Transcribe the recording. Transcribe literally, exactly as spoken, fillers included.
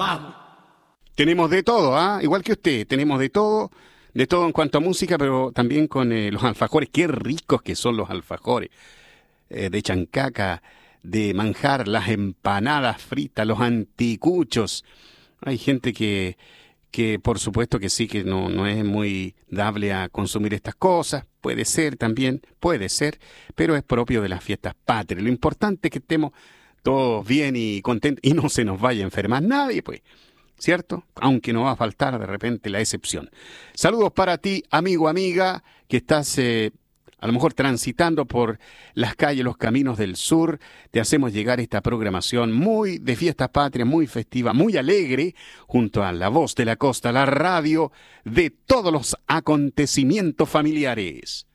Vamos. Tenemos de todo, ¿ah? Igual que usted, tenemos de todo, de todo en cuanto a música, pero también con eh, los alfajores. Qué ricos que son los alfajores. Eh, de chancaca, de manjar, las empanadas fritas, los anticuchos. Hay gente que, que por supuesto que sí, que no, no es muy dable a consumir estas cosas. Puede ser también, puede ser, pero es propio de las fiestas patrias. Lo importante es que estemos todos bien y contentos y no se nos vaya a enfermar nadie, pues. ¿Cierto? Aunque no va a faltar de repente la excepción. Saludos para ti, amigo, amiga, que estás eh, a lo mejor transitando por las calles, los caminos del sur. Te hacemos llegar esta programación muy de fiestas patrias, muy festiva, muy alegre, junto a La Voz de la Costa, la radio de todos los acontecimientos familiares.